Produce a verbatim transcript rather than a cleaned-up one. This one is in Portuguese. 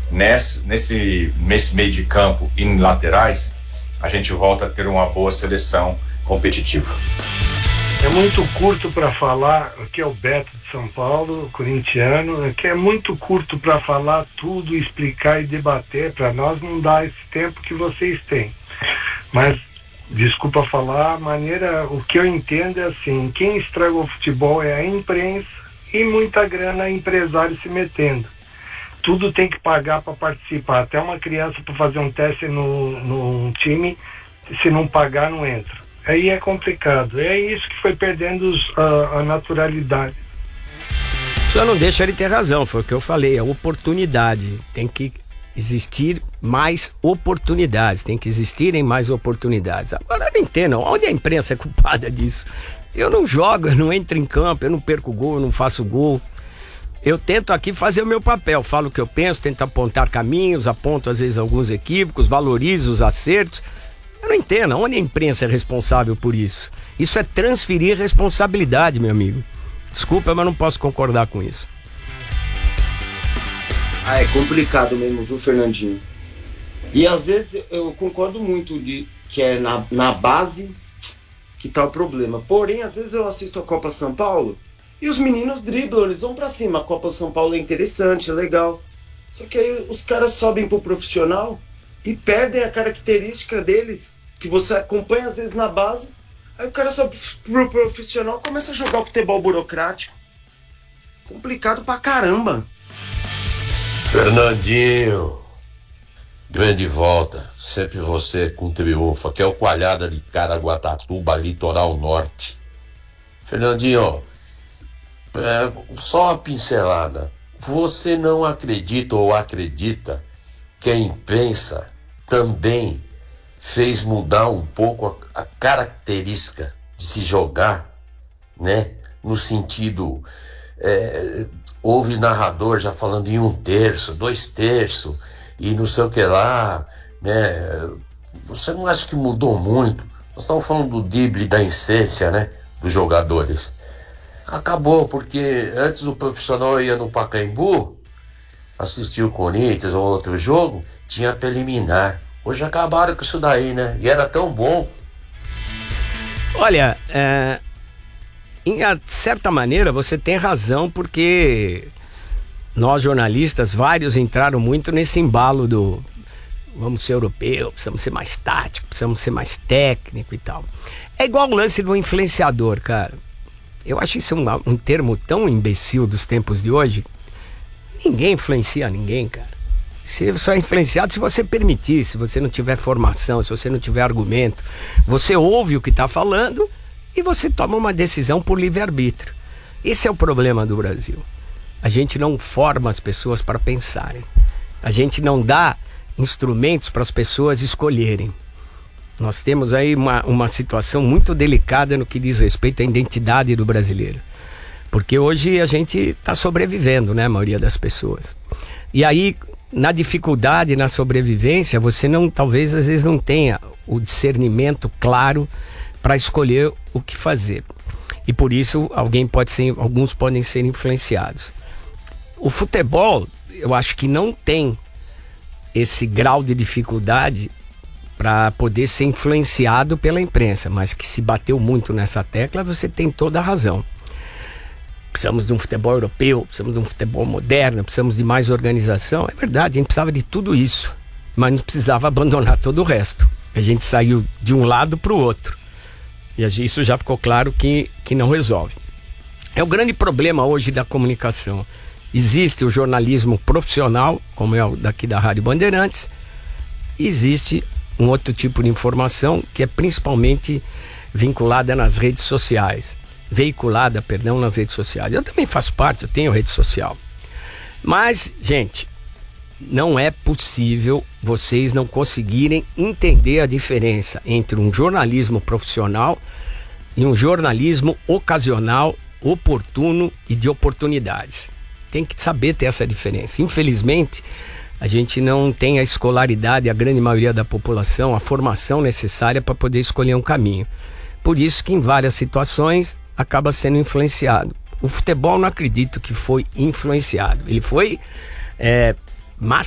nesse, nesse, nesse meio de campo e em laterais, a gente volta a ter uma boa seleção competitiva. É muito curto para falar, aqui é o Beto de São Paulo, corintiano, que é muito curto para falar tudo, explicar e debater, para nós não dá esse tempo que vocês têm. Mas, desculpa falar, a maneira, o que eu entendo é assim, quem estraga o futebol é a imprensa e muita grana empresário se metendo. Tudo tem que pagar para participar, até uma criança para fazer um teste no, no time, se não pagar não entra. Aí é complicado, é isso que foi perdendo os, a, a naturalidade. O senhor não deixa ele ter razão, foi o que eu falei, a oportunidade, tem que existir mais oportunidades, tem que existirem mais oportunidades. Agora eu não entendo, onde a imprensa é culpada disso? Eu não jogo, eu não entro em campo, eu não perco gol, eu não faço gol. Eu tento aqui fazer o meu papel, falo o que eu penso, tento apontar caminhos, aponto às vezes alguns equívocos, valorizo os acertos. Eu não entendo, onde a imprensa é responsável por isso? Isso é transferir responsabilidade, meu amigo. Desculpa, mas não posso concordar com isso. Ah, é complicado mesmo, viu, Fernandinho? E às vezes eu concordo muito de que é na, na base que tá o problema. Porém, às vezes eu assisto a Copa São Paulo e os meninos driblam, eles vão pra cima. A Copa São Paulo é interessante, é legal. Só que aí os caras sobem pro profissional e perdem a característica deles, que você acompanha às vezes na base. Aí o cara sobe pro profissional e começa a jogar o futebol burocrático. Complicado pra caramba. Fernandinho, grande volta, sempre você com triunfo. Aqui é o Coalhada de Caraguatatuba, litoral norte. Fernandinho, é, só uma pincelada. Você não acredita ou acredita que a imprensa também fez mudar um pouco a, a característica de se jogar, né? No sentido, é, houve narrador já falando em um terço, dois terços, e não sei o que lá, né? Você não acha que mudou muito? Nós estamos falando do drible, da essência, né? Dos jogadores. Acabou, porque antes o profissional ia no Pacaembu, assistir o Corinthians ou outro jogo, tinha preliminar. Hoje acabaram com isso daí, né? E era tão bom. Olha, é, em certa maneira você tem razão, porque nós jornalistas, vários entraram muito nesse embalo do vamos ser europeu, precisamos ser mais tático, precisamos ser mais técnico e tal. É igual o lance do influenciador, cara. Eu acho isso um, um termo tão imbecil dos tempos de hoje. Ninguém influencia ninguém, cara. Você só é influenciado se você permitir, se você não tiver formação, se você não tiver argumento. Você ouve o que está falando e você toma uma decisão por livre-arbítrio. Esse é o problema do Brasil. A gente não forma as pessoas para pensarem. A gente não dá instrumentos para as pessoas escolherem. Nós temos aí uma, uma situação muito delicada no que diz respeito à identidade do brasileiro. Porque hoje a gente está sobrevivendo, né, a maioria das pessoas. E aí, na dificuldade, na sobrevivência, você não, talvez às vezes não tenha o discernimento claro para escolher o que fazer. E por isso alguém pode ser, alguns podem ser influenciados. O futebol, eu acho que não tem esse grau de dificuldade para poder ser influenciado pela imprensa, mas que se bateu muito nessa tecla, você tem toda a razão. Precisamos de um futebol europeu, precisamos de um futebol moderno, precisamos de mais organização. É verdade, a gente precisava de tudo isso, mas não precisava abandonar todo o resto. A gente saiu de um lado para o outro. E isso já ficou claro que, que não resolve. É o grande problema hoje da comunicação. Existe o jornalismo profissional, como é o daqui da Rádio Bandeirantes, e existe um outro tipo de informação que é principalmente vinculada nas redes sociais. Veiculada, perdão, nas redes sociais. Eu também faço parte, eu tenho rede social. Mas, gente, não é possível vocês não conseguirem entender a diferença entre um jornalismo profissional e um jornalismo ocasional, oportuno e de oportunidades. Tem que saber ter essa diferença. Infelizmente, a gente não tem a escolaridade, a grande maioria da população, a formação necessária para poder escolher um caminho. Por isso que em várias situações acaba sendo influenciado. O futebol não acredito que foi influenciado. Ele foi é,